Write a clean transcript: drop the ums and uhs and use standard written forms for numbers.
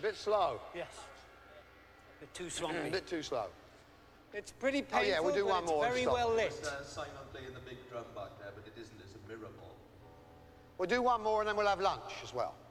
bit slow. Yes. A bit too swampy. A bit too slow. It's pretty painful, Oh, yeah, we'll do one more. Very well lit. Simon playing the big drum back there, but it isn't. It's a mirror ball. We'll do one more and then we'll have lunch as well.